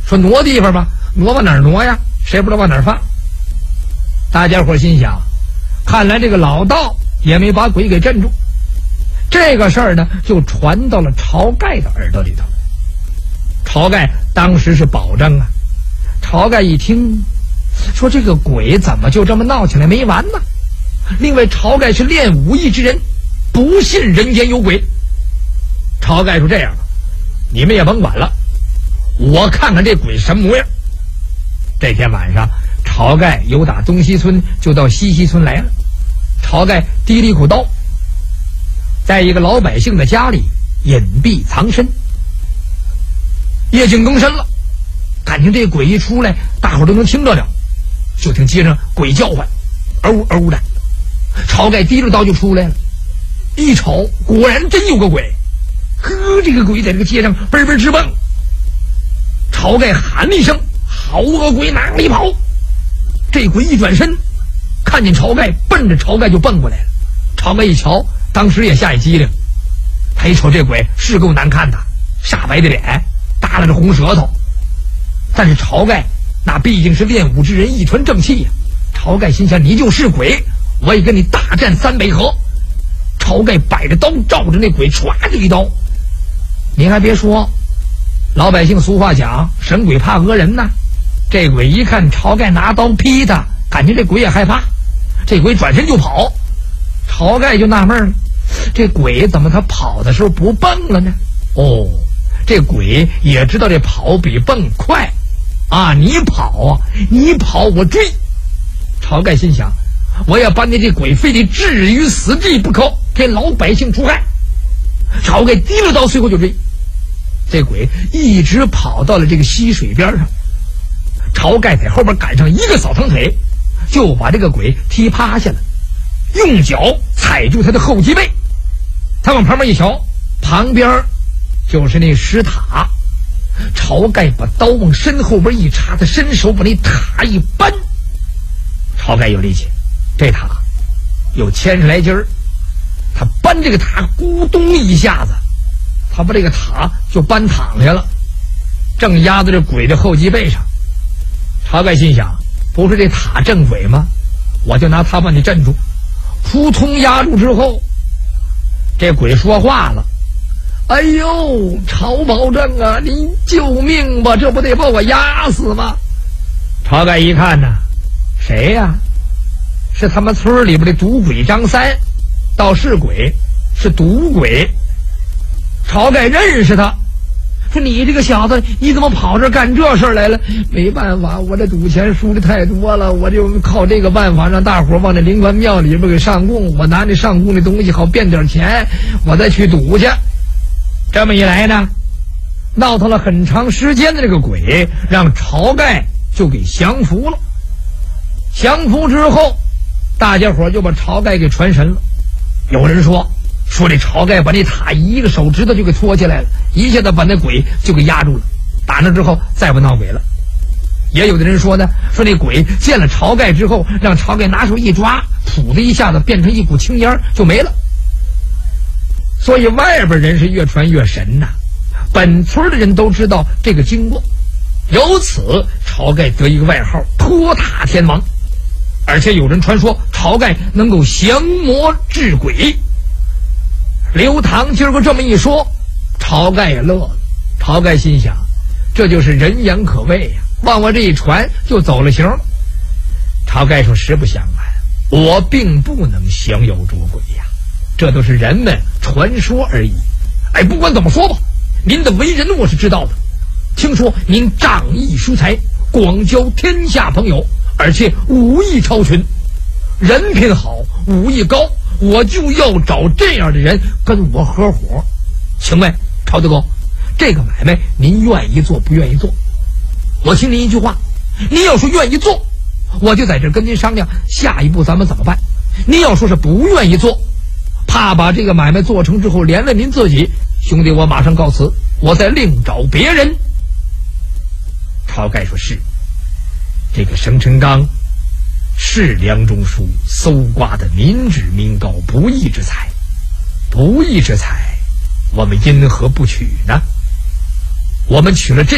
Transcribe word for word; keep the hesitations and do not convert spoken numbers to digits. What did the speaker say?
说挪地方吧，挪往哪儿挪呀？谁不知道往哪儿放？大家伙心想，看来这个老道也没把鬼给镇住。这个事儿呢，就传到了晁盖的耳朵里头。晁盖当时是保证啊，晁盖一听，说这个鬼怎么就这么闹起来没完呢？另外，晁盖是练武艺之人，不信人间有鬼。晁盖说这样吧，你们也甭管了，我看看这鬼什么模样。这天晚上，晁盖由打东西村就到西溪村来了。晁盖提了一口刀，在一个老百姓的家里隐蔽藏身。夜静更深了，感情这鬼一出来，大伙都能听着了。就听街上鬼叫唤，嗷嗷的。晁盖提着刀就出来了，一瞅，果然真有个鬼。呵，这个鬼在这个街上嘣嘣直蹦。晁盖喊了一声，好个鬼，哪里跑？这鬼一转身，看见晁盖，奔着晁盖就蹦过来了。晁盖一瞧，当时也吓一激灵。他一瞅这鬼是够难看的，煞白的脸，耷拉着红舌头。但是晁盖那毕竟是练武之人，一传正气呀、啊。晁盖心想，你就是鬼，我也跟你大战三北河。晁盖摆着刀照着那鬼歘就一刀。你还别说，老百姓俗话讲，神鬼怕讹人呐。这鬼一看晁盖拿刀劈他，感觉这鬼也害怕，这鬼转身就跑。晁盖就纳闷了，这鬼怎么他跑的时候不蹦了呢？哦，这鬼也知道这跑比蹦快啊！你跑啊，你跑我追。晁盖心想，我要把你这鬼非得置于死地不可，给老百姓除害。晁盖提了刀，随后就追。这鬼一直跑到了这个溪水边上，晁盖在后边赶上一个扫堂腿，就把这个鬼踢趴下了，用脚踩住他的后脊背。他往旁边一瞧，旁边就是那石塔。晁盖把刀往身后边一插，他伸手把那塔一搬。晁盖有力气，这塔有千十来斤儿，他搬这个塔，咕咚一下子，他把这个塔就搬躺下了，正压在这鬼的后脊背上。晁盖心想，不是这塔镇鬼吗？我就拿他把你镇住。扑通压住之后，这鬼说话了，哎呦，晁保正啊，你救命吧，这不得把我压死吗？晁盖一看呢，谁呀、啊？是他们村里边的赌鬼张三，倒是鬼，是赌鬼。晁盖认识他，说你这个小子，你怎么跑这干这事儿来了？没办法，我这赌钱输的太多了，我就靠这个办法让大伙往那灵官庙里边给上供，我拿那上供的东西好变点钱，我再去赌去。这么一来呢，闹腾了很长时间的这个鬼，让晁盖就给降服了。降服之后，大家伙就把晁盖给传神了。有人说说这晁盖把那塔一个手指头就给托起来了，一下子把那鬼就给压住了，打那之后再不闹鬼了。也有的人说呢，说那鬼见了晁盖之后，让晁盖拿手一抓，噗的一下子变成一股青烟就没了。所以外边人是越传越神呐、啊，本村的人都知道这个经过，由此晁盖得一个外号托塔天王。而且有人传说晁盖能够降魔治鬼。刘唐今儿个这么一说，晁盖也乐了。晁盖心想，这就是人言可畏呀、啊，往我这一传就走了形。晁盖说，实不相瞒，我并不能降妖捉鬼呀，这都是人们传说而已。哎，不管怎么说吧，您的为人我是知道的，听说您仗义疏财，广交天下朋友，而且武艺超群，人品好，武艺高，我就要找这样的人跟我合伙。请问晁大哥，这个买卖您愿意做不愿意做？我听您一句话，您要说愿意做，我就在这跟您商量下一步咱们怎么办。您要说是不愿意做，怕把这个买卖做成之后连累您自己，兄弟我马上告辞，我再另找别人。晁盖说，是这个生辰纲是梁中书搜刮的民脂民膏，不义之财，不义之财我们因何不取呢？我们取了这